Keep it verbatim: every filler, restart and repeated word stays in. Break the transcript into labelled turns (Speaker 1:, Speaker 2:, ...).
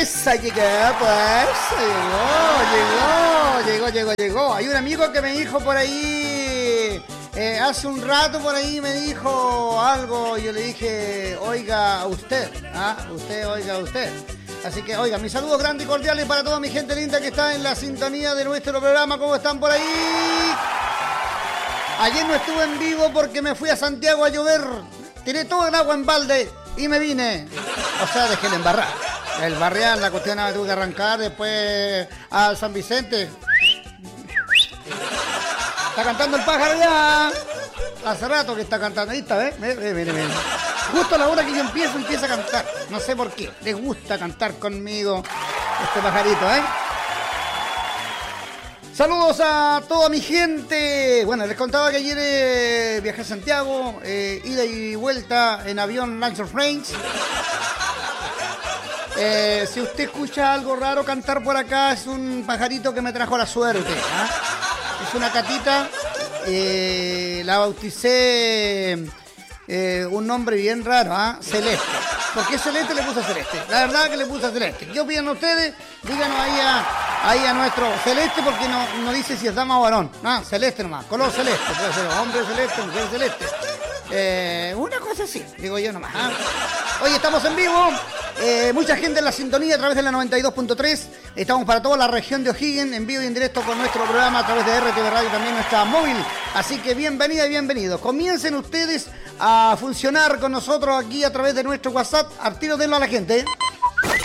Speaker 1: Esa llegó, pues, llegó, llegó, llegó, llegó, llegó. Hay un amigo que me dijo por ahí, eh, hace un rato por ahí me dijo algo, y yo le dije, oiga usted, ¿ah? Usted, oiga usted. Así que, oiga, mis saludos grandes y cordiales para toda mi gente linda que está en la sintonía de nuestro programa. ¿Cómo están por ahí? Ayer no estuve en vivo porque me fui a Santiago a llover. Tiré todo el agua en balde y me vine. O sea, dejé de embarrar. El barrial, la cuestión me tuve que arrancar después al San Vicente. Está cantando el pájaro ya. Hace rato que está cantando. Ahí está, ¿ves? Mire, mire, mire. Justo a la hora que yo empiezo, empieza a cantar. No sé por qué. Les gusta cantar conmigo este pajarito, ¿eh? Saludos a toda mi gente. Bueno, les contaba que ayer eh, viajé a Santiago, eh, ida y vuelta en avión Lancer Range. Eh, si usted escucha algo raro cantar por acá, es un pajarito que me trajo la suerte, ¿eh? Es una catita, eh, la bauticé eh, un nombre bien raro, ¿eh? Celeste. ¿Por qué Celeste le puse Celeste? La verdad que le puse Celeste. ¿Qué opinan ustedes? Díganos ahí a, ahí a nuestro Celeste, porque no, no dice si es dama o varón. No, Celeste nomás, color celeste. Puede ser hombre celeste, mujer celeste. Eh, una cosa así, digo yo nomás. ¿eh? Hoy estamos en vivo. Eh, mucha gente en la sintonía a través de la noventa y dos punto tres. Estamos para toda la región de O'Higgins en vivo y en directo con nuestro programa a través de R T V Radio, también nuestra móvil. Así que bienvenida y bienvenidos. Comiencen ustedes a funcionar con nosotros aquí a través de nuestro WhatsApp. Al tiro denlo a la gente, ¿eh?